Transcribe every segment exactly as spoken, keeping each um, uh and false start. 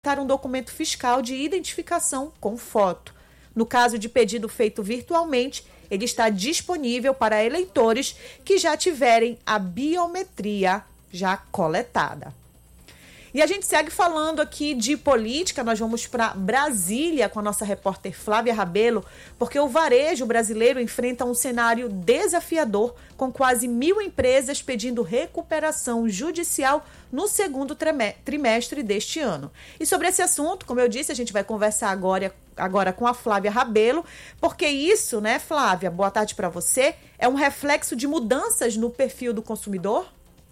um documento fiscal de identificação com foto. No caso de pedido feito virtualmente, ele está disponível para eleitores que já tiverem a biometria já coletada. E a gente segue falando aqui de política. Nós vamos para Brasília com a nossa repórter Flávia Rabelo, porque o varejo brasileiro enfrenta um cenário desafiador, com quase mil empresas pedindo recuperação judicial no segundo trimestre deste ano. E sobre esse assunto, como eu disse, a gente vai conversar agora, agora com a Flávia Rabelo, porque isso, né, Flávia, boa tarde para você, é um reflexo de mudanças no perfil do consumidor?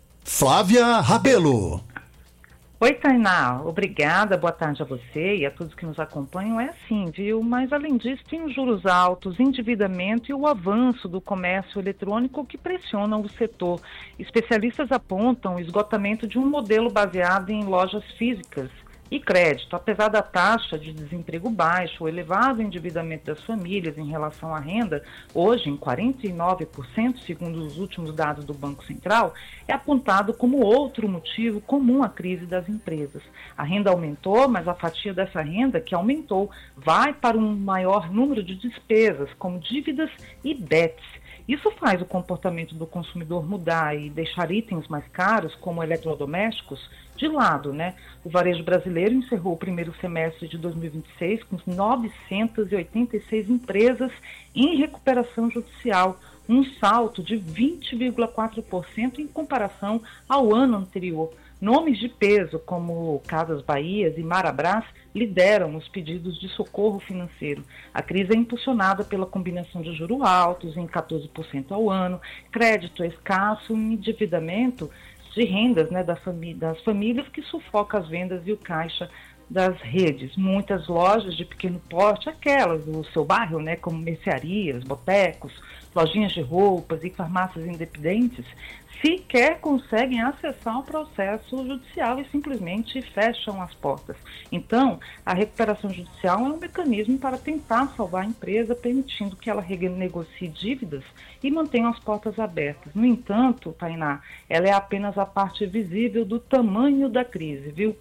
Flávia Rabelo. Oi, Tainá, obrigada, boa tarde a você e a todos que nos acompanham. É assim, viu? Mas além disso, tem os juros altos, endividamento e o avanço do comércio eletrônico que pressionam o setor. Especialistas apontam o esgotamento de um modelo baseado em lojas físicas e crédito. Apesar da taxa de desemprego baixo, o elevado endividamento das famílias em relação à renda, hoje em quarenta e nove por cento, segundo os últimos dados do Banco Central, é apontado como outro motivo comum à crise das empresas. A renda aumentou, mas a fatia dessa renda que aumentou vai para um maior número de despesas, como dívidas e bets. Isso faz o comportamento do consumidor mudar e deixar itens mais caros, como eletrodomésticos, de lado, né? O varejo brasileiro encerrou o primeiro semestre de dois mil e vinte e seis com novecentas e oitenta e seis empresas em recuperação judicial, um salto de vinte vírgula quatro por cento em comparação ao ano anterior. Nomes de peso como Casas Bahia e Marabras lideram os pedidos de socorro financeiro. A crise é impulsionada pela combinação de juros altos em quatorze por cento ao ano, crédito escasso e endividamento de rendas, né, da famí- das famílias que sufoca as vendas e o caixa das redes. Muitas lojas de pequeno porte, aquelas do seu bairro, né, como mercearias, botecos, lojinhas de roupas e farmácias independentes, sequer conseguem acessar o processo judicial e simplesmente fecham as portas. Então, a recuperação judicial é um mecanismo para tentar salvar a empresa, permitindo que ela renegocie dívidas e mantenha as portas abertas. No entanto, Tainá, ela é apenas a parte visível do tamanho da crise, viu?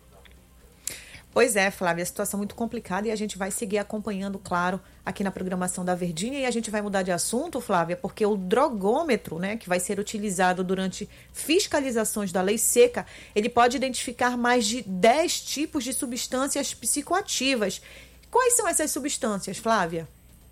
Pois é, Flávia, a situação é muito complicada e a gente vai seguir acompanhando, claro, aqui na programação da Verdinha. E a gente vai mudar de assunto, Flávia, porque o drogômetro, né, que vai ser utilizado durante fiscalizações da lei seca, ele pode identificar mais de dez tipos de substâncias psicoativas. Quais são essas substâncias, Flávia?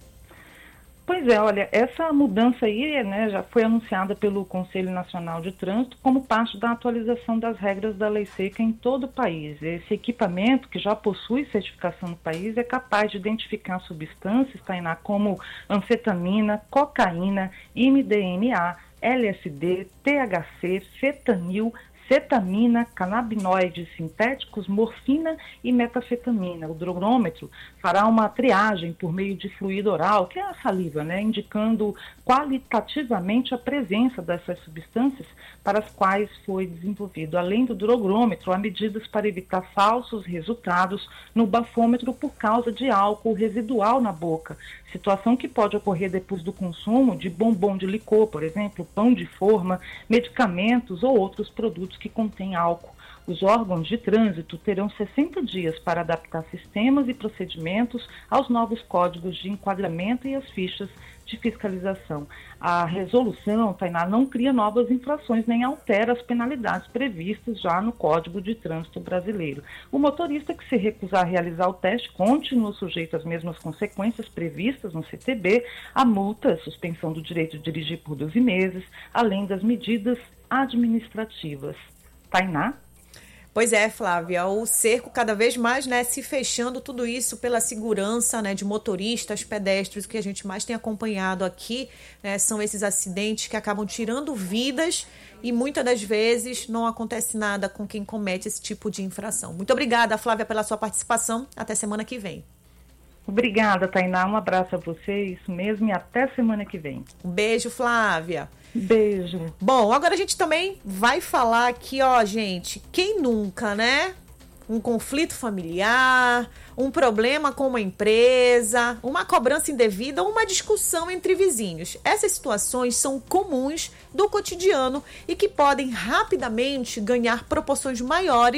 Pois é, olha, essa mudança aí, né, já foi anunciada pelo Conselho Nacional de Trânsito como parte da atualização das regras da lei seca em todo o país. Esse equipamento, que já possui certificação no país, é capaz de identificar substâncias, Tainá, como anfetamina, cocaína, M D M A, L S D, T H C, fetanil, cetamina, canabinoides sintéticos, morfina e metafetamina. O drogômetro fará uma triagem por meio de fluido oral, que é a saliva, né, indicando qualitativamente a presença dessas substâncias para as quais foi desenvolvido. Além do drogômetro, há medidas para evitar falsos resultados no bafômetro por causa de álcool residual na boca, situação que pode ocorrer depois do consumo de bombom de licor, por exemplo, pão de forma, medicamentos ou outros produtos que contêm álcool. Os órgãos de trânsito terão sessenta dias para adaptar sistemas e procedimentos aos novos códigos de enquadramento e as fichas de fiscalização. A resolução, Tainá, não cria novas infrações nem altera as penalidades previstas já no Código de Trânsito Brasileiro. O motorista que se recusar a realizar o teste continua sujeito às mesmas consequências previstas no C T B, a multa, a suspensão do direito de dirigir por doze meses, além das medidas administrativas. Tainá? Pois é, Flávia, o cerco cada vez mais, né, se fechando, tudo isso pela segurança, né, de motoristas, pedestres. O que a gente mais tem acompanhado aqui, né, são esses acidentes que acabam tirando vidas e muitas das vezes não acontece nada com quem comete esse tipo de infração. Muito obrigada, Flávia, pela sua participação. Até semana que vem. Obrigada, Tainá. Um abraço a você, isso mesmo, e até semana que vem. Um beijo, Flávia. Beijo. Bom, agora a gente também vai falar aqui, ó, gente, quem nunca, né? Um conflito familiar, um problema com uma empresa, uma cobrança indevida ou uma discussão entre vizinhos. Essas situações são comuns do cotidiano e que podem rapidamente ganhar proporções maiores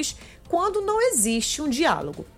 quando não existe um diálogo.